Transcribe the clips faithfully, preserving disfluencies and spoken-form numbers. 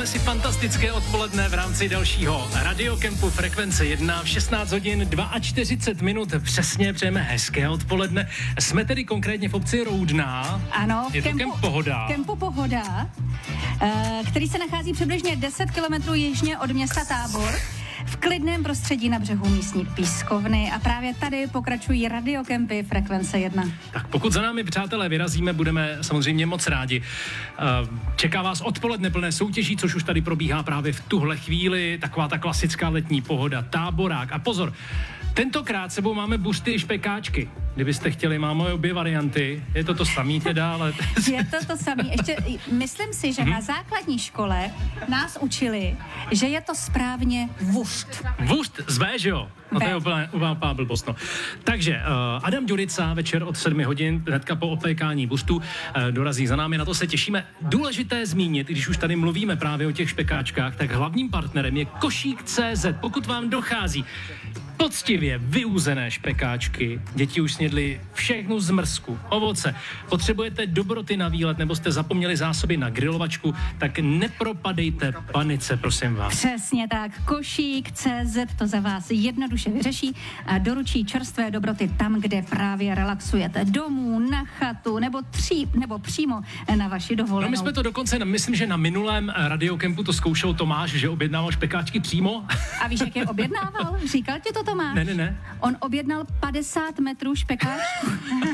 Užíváme si fantastické odpoledne v rámci dalšího radiokempu Frekvence jedna v šestnáct hodin čtyřicet dva minut. Přesně přejeme hezké odpoledne. Jsme tedy konkrétně v obci Roudná. Ano, v Je kempu, to kemp Pohoda. kempu Pohoda, který se nachází přibližně deset kilometrů jižně od města Tábor. V klidném prostředí na břehu místní pískovny a právě tady pokračují radiokempy Frekvence jedna. Tak pokud za námi, přátelé, vyrazíme, budeme samozřejmě moc rádi. Čeká vás odpoledne plné soutěží, což už tady probíhá právě v tuhle chvíli. Taková ta klasická letní pohoda, táborák. A pozor, tentokrát sebou máme busty i špekáčky. Kdybyste chtěli, máme obě varianty. Je to to samý teda, ale... Je to to samý. Ještě myslím si, že hmm. na základní škole nás učili, že je to správně vůst. Vůst z V, že jo? No to je úplně úplná blbost, no. Takže uh, Adam Ďurica večer od sedmi hodin, hnedka po opékání bustu, uh, dorazí za námi, na to se těšíme. Důležité zmínit, když už tady mluvíme právě o těch špekáčkách, tak hlavním partnerem je Košík tečka cé zet. Pokud vám dochází poctivě vyúzené špekáčky, děti už snědly všechnu zmrzku, ovoce, potřebujete dobroty na výlet nebo jste zapomněli zásoby na grilovačku, tak nepropadejte panice, prosím vás. Přesně tak, Košík tečka cé zet to za vás jednoduše vyřeší a doručí čerstvé dobroty tam, kde právě relaxujete, domů, na chatu nebo, tří, nebo přímo na vaši dovolenou. No my jsme to dokonce, myslím, že na minulém radiokempu to zkoušel Tomáš, že objednával špekáčky přímo. A víš, jak je objednával? Říkal ti to Tomáš? Ne, ne, ne. On objednal padesát metrů špekáčku.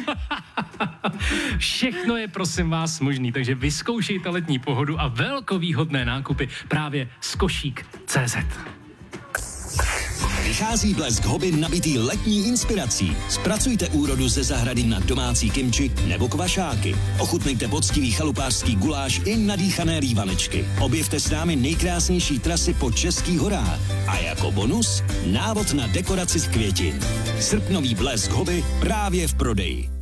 Všechno je, prosím vás, možný, takže vyzkoušejte letní pohodu a velkovýhodné nákupy právě z Košík tečka cé zet. Vychází Blesk Hobby nabitý letní inspirací. Zpracujte úrodu ze zahrady na domácí kimči nebo kvašáky. Ochutnejte poctivý chalupářský guláš i nadýchané rývanečky. Objevte s námi nejkrásnější trasy po českých horách. A jako bonus návod na dekoraci z květin. Srpnový Blesk Hobby právě v prodeji.